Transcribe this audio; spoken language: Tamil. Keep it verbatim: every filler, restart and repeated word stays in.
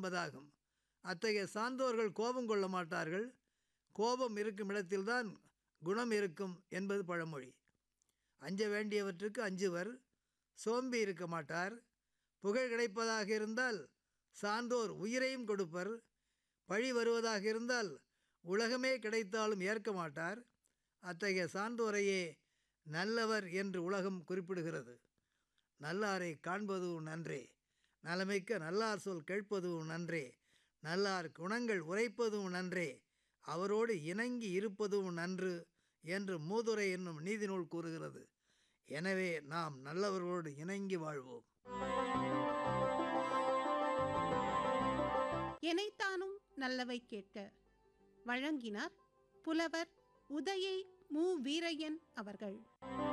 என்பதாகும். அத்தகைய சான்றோர்கள் கோபம் கொள்ள மாட்டார்கள். கோபம் இருக்கும் இடத்தில்தான் குணம் இருக்கும் என்பது பழமொழி. அஞ்ச வேண்டியவற்றுக்கு அஞ்சுவர், சோம்பி இருக்க மாட்டார். புகழ் கிடைப்பதாக இருந்தால் சான்றோர் உயிரையும் கொடுப்பர். பழி வருவதாக இருந்தால் உலகமே கிடைத்தாலும் ஏற்க மாட்டார். அத்தகைய சான்றோரையே நல்லவர் என்று உலகம் குறிப்பிடுகிறது. நல்லாரை காண்பதும் நன்றே, நலமிக்க நல்லார் சொல் கேட்பதும் நன்றே, நல்லார் குணங்கள் உரைப்பதும் நன்றே, அவரோடு இணங்கி இருப்பதும் நன்று என்று மூதுரை என்னும் நீதிநூல் கூறுகிறது. எனவே நாம் நல்லவர்களோடு இணங்கி வாழ்வோம். எனைத்தானும் நல்லவை கேட்க வழங்கினார் புலவர் உதயை மு வீரையன் அவர்கள்.